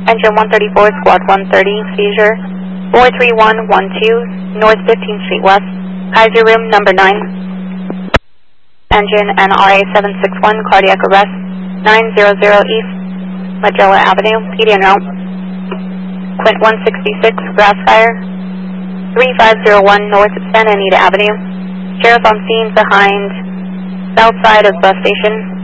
Engine 134, Squad 130, seizure, 43112, North 15th Street West, Kaiser Room number 9. Engine NRA 761, cardiac arrest, 900 East, Magellan Avenue, PD en route. Quint 166, grass fire, 3501 North Santa Anita Avenue. Sheriff on scene behind south side of bus station.